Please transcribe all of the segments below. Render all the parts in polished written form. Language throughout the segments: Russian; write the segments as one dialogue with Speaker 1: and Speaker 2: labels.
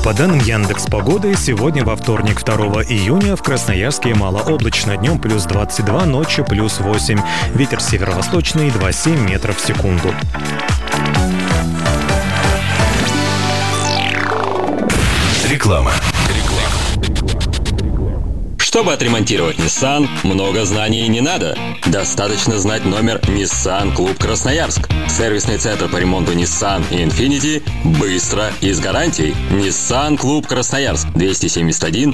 Speaker 1: По данным Яндекс.Погоды, сегодня во вторник, 2 июня, в Красноярске малооблачно, днем плюс 22, ночью плюс 8. Ветер северо-восточный 2,7 метров в секунду.
Speaker 2: Реклама.
Speaker 3: Чтобы отремонтировать Nissan, много знаний не надо. Достаточно знать номер Nissan Клуб Красноярск. Сервисный центр по ремонту Nissan и Infiniti быстро и с гарантией. Nissan Клуб Красноярск. 271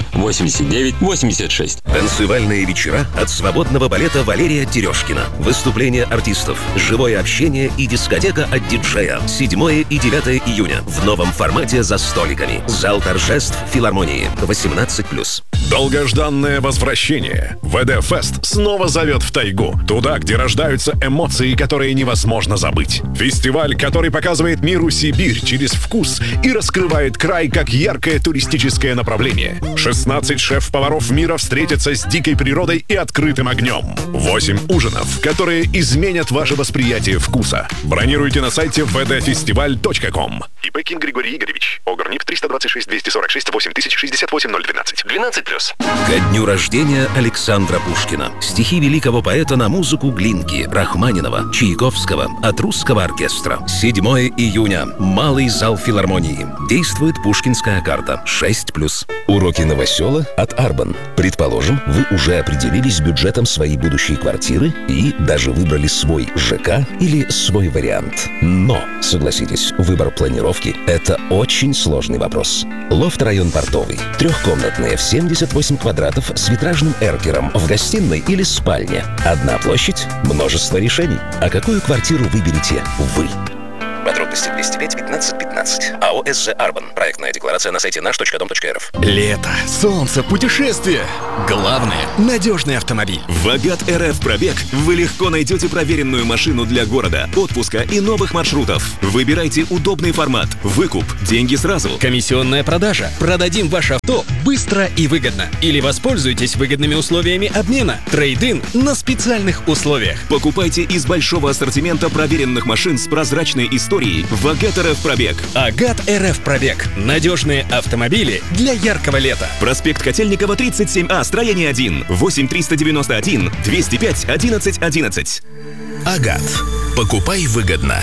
Speaker 3: 89 86.
Speaker 2: Танцевальные вечера от свободного балета Валерия Терешкина. Выступления артистов, живое общение и дискотека от диджея. 7 и 9 июня в новом формате за столиками. Зал торжеств филармонии. 18+.
Speaker 4: Долгожданное возвращение. ВД-фест снова зовет в тайгу. Туда, где рождаются эмоции, которые невозможно забыть. Фестиваль, который показывает миру Сибирь через вкус и раскрывает край как яркое туристическое направление. 16 шеф-поваров мира встретятся с дикой природой и открытым огнем. 8 ужинов, которые изменят ваше восприятие вкуса. Бронируйте на сайте vdfestival.com. ИП Ким Григорий Игоревич. ОГРНИП 326 246 8068 012. 12+.
Speaker 2: Ко дню рождения Александра Пушкина. Стихи великого поэта на музыку Глинки, Рахманинова, Чайковского от русского оркестра. 7 июня. Малый зал филармонии. Действует Пушкинская карта. 6+.
Speaker 5: Уроки новосела от Арбан. Предположим, вы уже определились с бюджетом своей будущей квартиры и даже выбрали свой ЖК или свой вариант. Но, согласитесь, выбор планировки – это очень сложный вопрос. Лофт-район Портовый. Трехкомнатные в 78 квадратов с витражным эркером в гостиной или спальне. Одна площадь, множество решений. А какую квартиру выберете вы? Подробности 205 15 15. АО СЖ Арбан. Проектная декларация на сайте наш.дом.рф.
Speaker 6: Лето, солнце, путешествия. Главное – надежный автомобиль.
Speaker 7: В Агат РФ Пробег вы легко найдете проверенную машину для города, отпуска и новых маршрутов. Выбирайте удобный формат, выкуп, деньги сразу.
Speaker 6: Комиссионная продажа. Продадим ваше авто быстро и выгодно. Или воспользуйтесь выгодными условиями обмена. Трейд-ин на специальных условиях.
Speaker 7: Покупайте из большого ассортимента проверенных машин с прозрачной историей в Агат РФ Пробег.
Speaker 6: Агат РФ Пробег. Надежные автомобили для яркого лета.
Speaker 7: Проспект Котельникова, 37А, строение 1. 8 391 205 11 11.
Speaker 2: Агат. Покупай выгодно.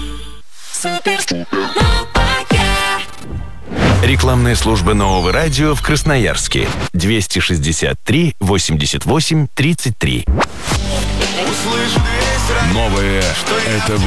Speaker 2: Рекламная служба нового радио в Красноярске. 263 88 33.
Speaker 8: Новое — это